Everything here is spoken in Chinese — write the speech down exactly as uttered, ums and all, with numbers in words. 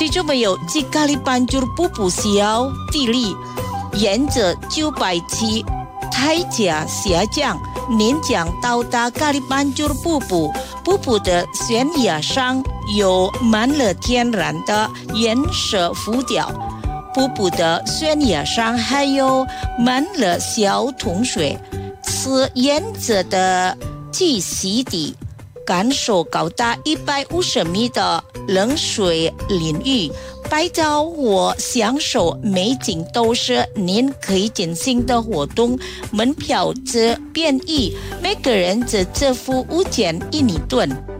最终没有即咖喱班就步步小地利，沿着九百七台甲下降，年奖到达咖喱班就步步，步步的悬崖上有满了天然的原始浮雕，步步的悬崖上还有满了小桶水，是沿着的栖息地。感受高达一百五十米的冷水淋浴，拍照或享受美景都是您可以进行的活动，门票则便宜，每个人只支付五千印尼盾。